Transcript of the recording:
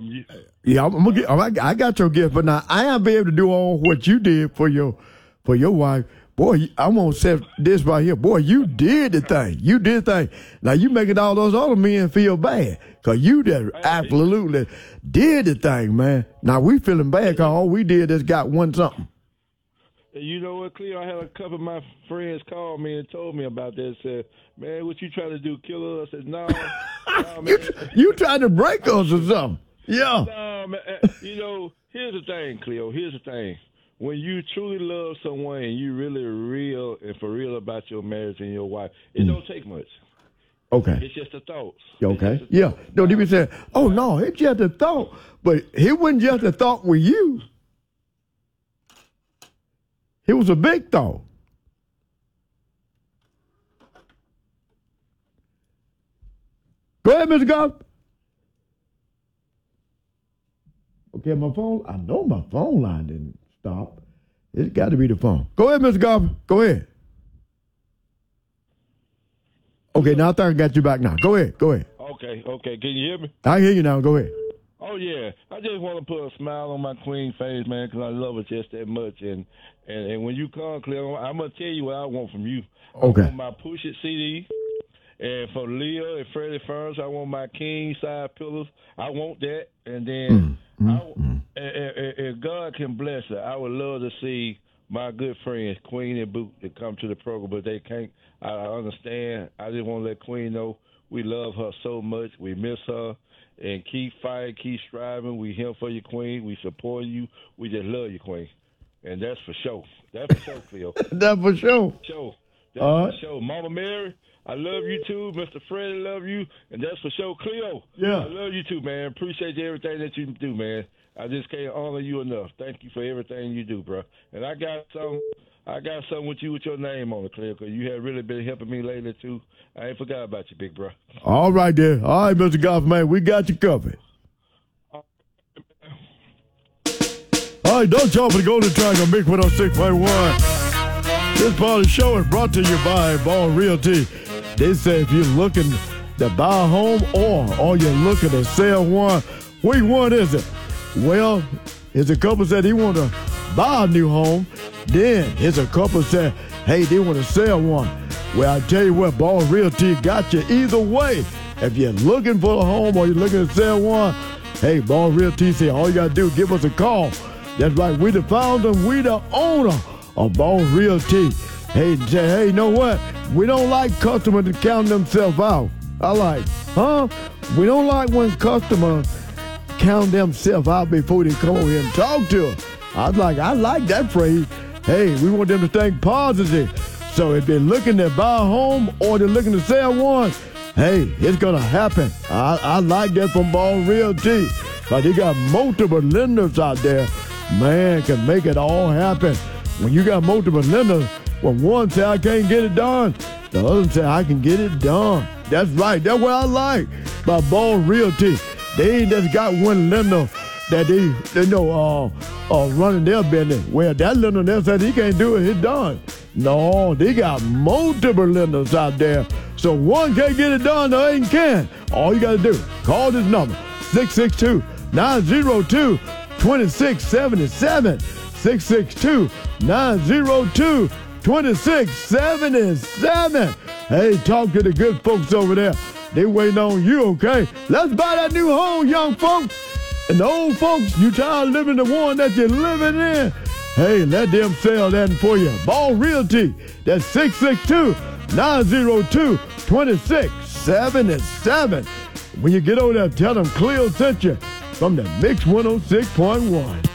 Yeah, I'm gonna get. I got your gift, but now I ain't be able to do all what you did for your wife. Boy, I won't say this right here. Boy, you did the thing. You did the thing. Now you making all those other men feel bad because you just absolutely did the thing, man. Now we feeling bad because all we did is got one something. You know what, Cleo? I had a couple of my friends call me and told me about this. Said, "Man, what you trying to do? Kill us?" I said, "No, no, man. you trying to break us or something?" Yeah. No, man. You know, here's the thing, Cleo. Here's the thing. When you truly love someone and you really real and for real about your marriage and your wife, it don't take much. Okay. It's just a thought. Okay. Yeah. Don't even say, "Oh no, it's just a thought." But it wasn't just a thought with you. It was a big thought. Go ahead, Mr. Goff. Okay, my phone. I know my phone line didn't stop. It's got to be the phone. Go ahead, Mr. Goff. Go ahead. Okay, now I think I got you back now. Go ahead. Go ahead. Okay. Can you hear me? I hear you now. Go ahead. Oh, yeah. I just want to put a smile on my queen face, man, because I love her just that much. And when you come, Cleo, I'm going to tell you what I want from you. Okay. I want my Push It CD. And for Leah and Freddie Ferns, I want my king side pillars. I want that. And then if God can bless her, I would love to see my good friends, Queen and Boot, to come to the program, but they can't. I understand. I just want to let Queen know we love her so much. We miss her. And keep fighting, keep striving. We here for you, Queen. We support you. We just love you, Queen. And that's for sure. That's for sure, Cleo. That's for sure. That's for sure. Mama Mary, I love you too. Mr. Freddie, love you. And that's for sure. Cleo, yeah. I love you too, man. Appreciate everything that you do, man. I just can't honor you enough. Thank you for everything you do, bro. And I got something with you with your name on it, Cleo, because you have really been helping me lately too. I ain't forgot about you, big bro. All right, there. All right, Mr. Goff, man. We got you covered. All right, don't jump and go to track on Big 106.1. This part of the show is brought to you by Ball Realty. They say if you're looking to buy a home or you're looking to sell one, which one is it? Well, here's a couple said he want to buy a new home. Then here's a couple said, hey, they want to sell one. Well, I tell you what, Ball Realty got you either way. If you're looking for a home or you're looking to sell one, hey, Ball Realty say all you got to do is give us a call. That's right. We the founder, we the owner of Ball Realty. Hey, you know what? We don't like customers to count themselves out. We don't like when customers count themselves out before they come over here and talk to us. I like that phrase. Hey, we want them to think positive. So if they're looking to buy a home or they're looking to sell one, hey, it's going to happen. I like that from Ball Realty. But they got multiple lenders out there. Man, can make it all happen. When you got multiple lenders, when one say I can't get it done, the other say I can get it done. That's right. That's what I like about Ball Realty. They ain't just got one lender that they know running their business. Well, that lender there said he can't do it, it's done. No, they got multiple lenders out there. So one can't get it done, the other can. All you got to do, call this number, 662-902-2677. 662-902-2677. Hey, talk to the good folks over there. They waiting on you, okay? Let's buy that new home, young folks. And the old folks, you tired of living the one that you're living in. Hey, let them sell that for you. Ball Realty, that's 662-902-2677. When you get over there, tell them Cleo sent you from the Mix 106.1.